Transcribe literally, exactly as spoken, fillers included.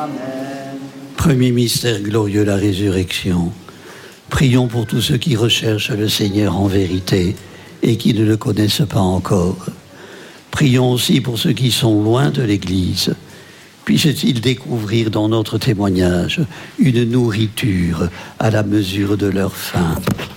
Amen. Premier mystère glorieux, la résurrection. Prions pour tous ceux qui recherchent le Seigneur en vérité et qui ne le connaissent pas encore. Prions aussi pour ceux qui sont loin de l'Église. Puissent-ils découvrir dans notre témoignage une nourriture à la mesure de leur faim.